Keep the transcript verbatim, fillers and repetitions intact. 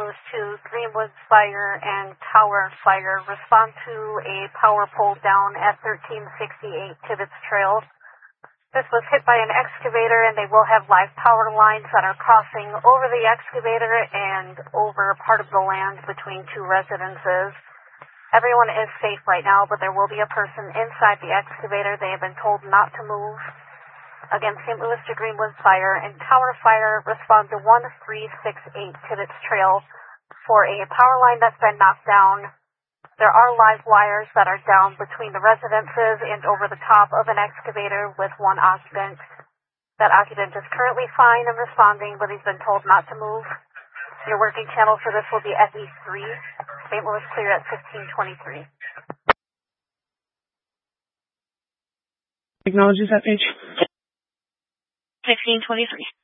News to Greenwoods Fire and Tower Fire. Respond to a power pole down at thirteen sixty-eight Tibbetts Trail. This was hit by an excavator, and they will have live power lines that are crossing over the excavator and over part of the land between two residences. Everyone is safe right now, but there will be a person inside the excavator. They have been told not to move. Again, Saint Louis to Greenwoods Fire and Tower Fire, respond to one three six eight Tibbetts Trail for a power line that's been knocked down. There are live wires that are down between the residences and over the top of an excavator with one occupant. That occupant is currently fine and responding, but he's been told not to move. Your working channel for this will be F E three. Saint Louis clear at fifteen twenty-three. Acknowledges that page. fifteen twenty-three.